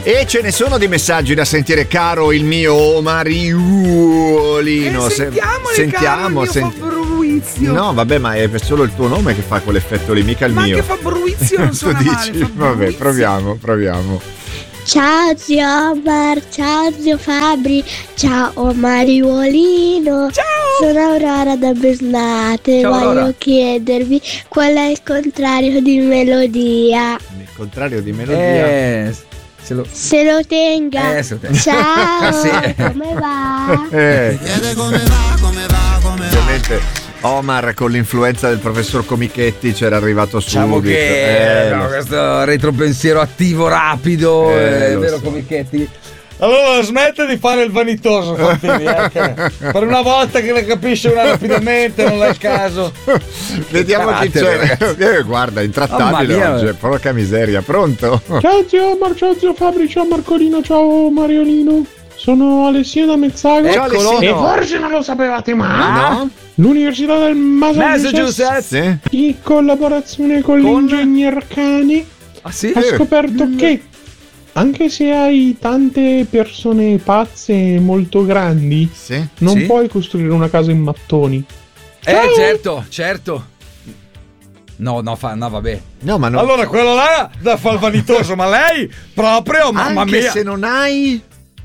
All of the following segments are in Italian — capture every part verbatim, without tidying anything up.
E ce ne sono di messaggi da sentire, caro il mio Mariuolino. Eh, sentiamoli, sentiamo, caro il mio senti- Fabrizio. No, vabbè, ma è solo il tuo nome che fa quell'effetto lì, mica il Ma mio. anche Fabrizio non Tu suona dici? male, Fabrizio. Vabbè, proviamo, proviamo. Ciao zio Omar, ciao zio Fabri, ciao Mariuolino. Ciao! Sono Aurora da Besnate, Ciao, voglio Aurora. chiedervi qual è il contrario di melodia. Il contrario di melodia. Eh, se lo... Se lo tenga. Eh, se lo tenga. Ciao, Sì. come va? Eh, Chiede come va, come va, come va. ovviamente Omar con l'influenza del professor Comichetti c'era arrivato Diciamo subito. che Eh, no, lo- questo retropensiero attivo rapido, Eh, è lo vero so. Comichetti. Allora smette di fare il vanitoso, Fantini, eh, che per una volta che ne capisce una rapidamente, non è il caso. Vediamo chi carattere, c'è. Eh, guarda, intrattabile Mamma mia. oggi. Porca miseria, pronto? Ciao zio Omar, ciao zio Fabri, ciao Marcolino, ciao Mariolino. Sono Alessio da Mezzago. Ciao, Alessino. E forse non lo sapevate mai. No? L'Università del Massachusetts, Massachusetts. Sì? in collaborazione con, Con? l'ingegner Cani, Ah sì? ha scoperto che anche se hai tante persone pazze molto grandi, Sì? non Sì? puoi costruire una casa in mattoni. Eh certo, certo. No, no, fa, no, vabbè. No, ma no. Allora quello là da fa il vanitoso, ma lei proprio, mamma Anche mia. se non hai.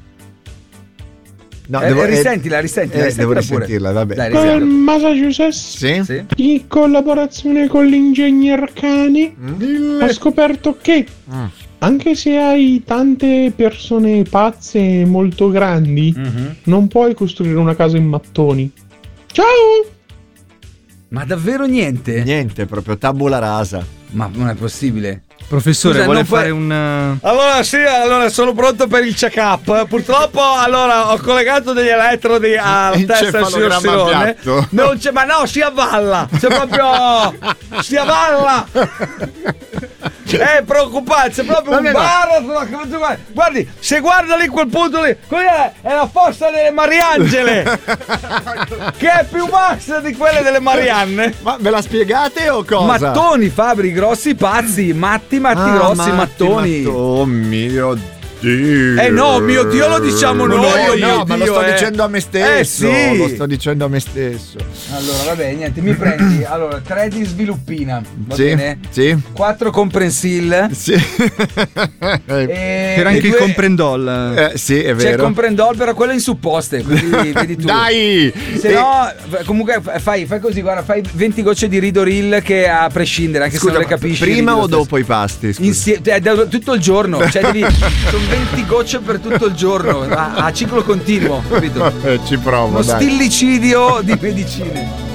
No, Eh, risentila, risentila, eh, risentila devo pure. risentirla, vabbè. Dai, Con risentila. Massachusetts, Sì? Sì? in collaborazione con l'ingegner Cani, ha scoperto che Mm. anche se hai tante persone pazze molto grandi, Mhm. non puoi costruire una casa in mattoni. Ciao! Ma davvero niente? Niente, proprio tabula rasa. Ma non è possibile. Professore, Scusa, vuole non puoi- fare un... uh, Allora sì, allora sono pronto per il check-up. Purtroppo allora ho collegato degli elettrodi alla testa del signor Encefalogramma Silone. piatto. Non c'è, ma no, si avvalla. C'è proprio. Si avvalla. È preoccupante, c'è proprio Vabbè, un baratro. Guardi, se guarda lì quel punto lì, quella è la fossa delle Mariangele. Che è più bassa di quelle delle Marianne. Ma ve la spiegate o cosa? Mattoni, Fabri, grossi pazzi, matti, matti Ah, grossi, matti, mattoni. matto- Oh mio Dio. Eh no, mio Dio, lo diciamo No, noi, no, mio ma lo Dio, sto eh. dicendo a me stesso. Eh, sì. Lo sto dicendo a me stesso. Allora, vabbè, niente, mi prendi. Allora, tre di sviluppina, va Sì, bene? sì. Quattro comprensil. Sì. E C'era anche e il due- comprendol. Eh, sì, è C'è il vero. comprendol, però quello è in supposte, quindi vedi tu. Dai! Se Eh, no, comunque fai, fai così, guarda, fai venti gocce di Ridoril che a prescindere, anche scusa, se non le capisci. prima ridi o lo stesso. dopo i pasti? Scusa. Insie- eh, da- tutto il giorno, cioè devi, sono venti gocce per tutto il giorno, a, a ciclo continuo, capito? Eh, ci provo, Uno dai. stillicidio di medicine.